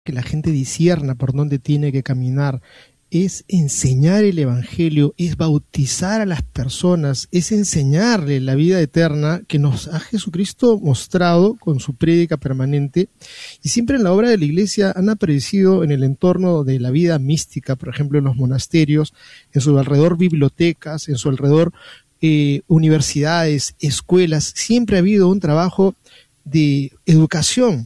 que la gente discierna por dónde tiene que caminar, es enseñar el Evangelio, es bautizar a las personas, es enseñarle la vida eterna que nos ha Jesucristo mostrado con su prédica permanente. Y siempre en la obra de la Iglesia han aparecido en el entorno de la vida mística, por ejemplo en los monasterios, en su alrededor bibliotecas, en su alrededor universidades, escuelas. Siempre ha habido un trabajo de educación.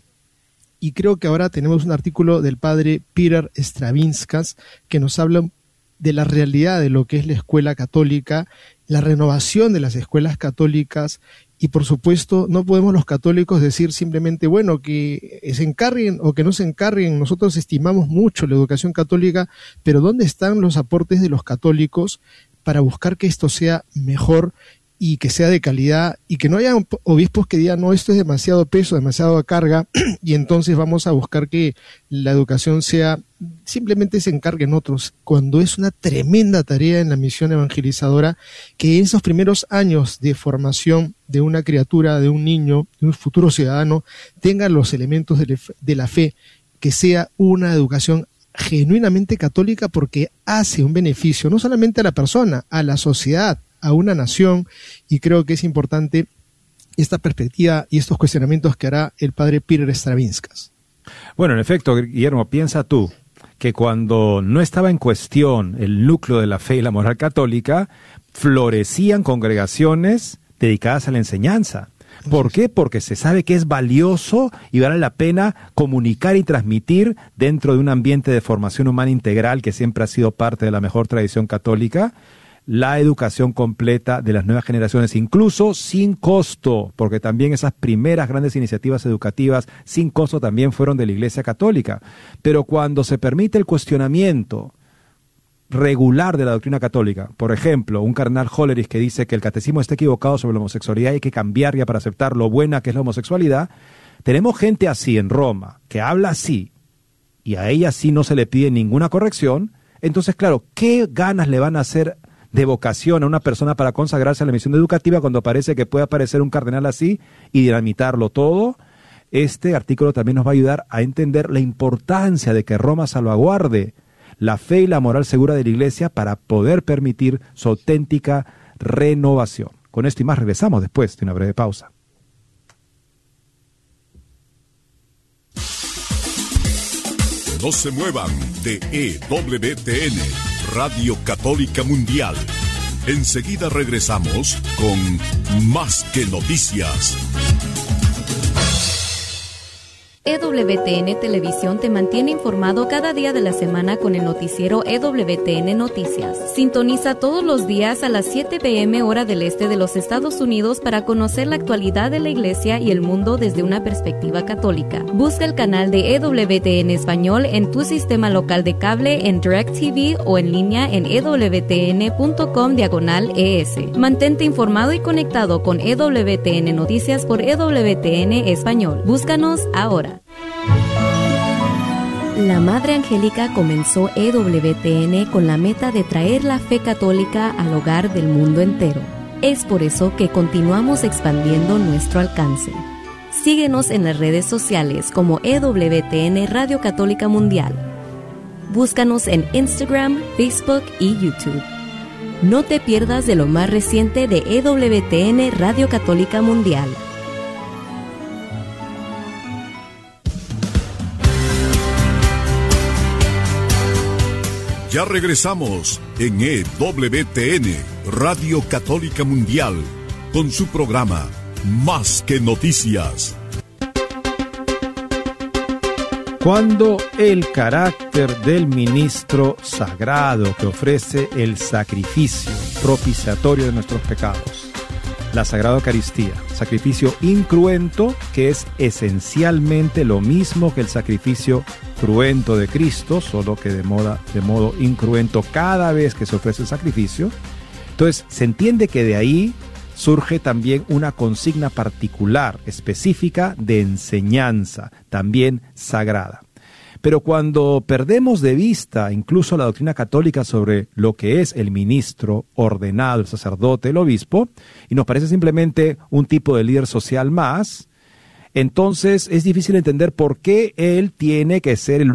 Y creo que ahora tenemos un artículo del padre Peter Stravinskas que nos habla de la realidad de lo que es la escuela católica, la renovación de las escuelas católicas, y por supuesto no podemos los católicos decir simplemente, bueno, que se encarguen o que no se encarguen. Nosotros estimamos mucho la educación católica, pero ¿dónde están los aportes de los católicos para buscar que esto sea mejor y que sea de calidad, y que no haya obispos que digan, no, esto es demasiado peso, demasiado carga, y entonces vamos a buscar que la educación sea, simplemente se encarguen otros, cuando es una tremenda tarea en la misión evangelizadora, que en esos primeros años de formación de una criatura, de un niño, de un futuro ciudadano, tengan los elementos de la fe, que sea una educación genuinamente católica, porque hace un beneficio no solamente a la persona, a la sociedad, a una nación, y creo que es importante esta perspectiva y estos cuestionamientos que hará el padre Peter Stravinskas. Bueno, en efecto, Guillermo, piensa tú que cuando no estaba en cuestión el núcleo de la fe y la moral católica, florecían congregaciones dedicadas a la enseñanza. ¿Por qué? Porque se sabe que es valioso y vale la pena comunicar y transmitir dentro de un ambiente de formación humana integral que siempre ha sido parte de la mejor tradición católica, la educación completa de las nuevas generaciones, incluso sin costo, porque también esas primeras grandes iniciativas educativas sin costo también fueron de la Iglesia Católica. Pero cuando se permite el cuestionamiento regular de la doctrina católica, por ejemplo, un cardenal Hollerich que dice que el catecismo está equivocado sobre la homosexualidad y hay que cambiar ya para aceptar lo buena que es la homosexualidad, tenemos gente así en Roma, que habla así, y a ella sí no se le pide ninguna corrección. Entonces, claro, ¿qué ganas le van a hacer de vocación a una persona para consagrarse a la misión educativa cuando parece que puede aparecer un cardenal así y dinamitarlo todo? Este artículo también nos va a ayudar a entender la importancia de que Roma salvaguarde la fe y la moral segura de la Iglesia para poder permitir su auténtica renovación. Con esto y más regresamos después de una breve pausa. No se muevan de EWTN, Radio Católica Mundial. Enseguida regresamos con Más que Noticias. EWTN Televisión te mantiene informado cada día de la semana con el noticiero EWTN Noticias. Sintoniza todos los días a las 7 p.m. hora del este de los Estados Unidos para conocer la actualidad de la Iglesia y el mundo desde una perspectiva católica. Busca el canal de EWTN Español en tu sistema local de cable, en DirecTV o en línea en ewtn.com/ES. Mantente informado y conectado con EWTN Noticias por EWTN Español. Búscanos ahora. La Madre Angélica comenzó EWTN con la meta de traer la fe católica al hogar del mundo entero. Es por eso que continuamos expandiendo nuestro alcance. Síguenos en las redes sociales como EWTN Radio Católica Mundial. Búscanos en Instagram, Facebook y YouTube. No te pierdas de lo más reciente de EWTN Radio Católica Mundial. Ya regresamos en EWTN, Radio Católica Mundial, con su programa Más que Noticias. Cuando el carácter del ministro sagrado que ofrece el sacrificio propiciatorio de nuestros pecados, la Sagrada Eucaristía, sacrificio incruento, que es esencialmente lo mismo que el sacrificio cruento de Cristo, solo que de modo incruento cada vez que se ofrece el sacrificio. Entonces se entiende que de ahí surge también una consigna particular, específica de enseñanza, también sagrada. Pero cuando perdemos de vista incluso la doctrina católica sobre lo que es el ministro ordenado, el sacerdote, el obispo, y nos parece simplemente un tipo de líder social más, entonces es difícil entender por qué él tiene que ser el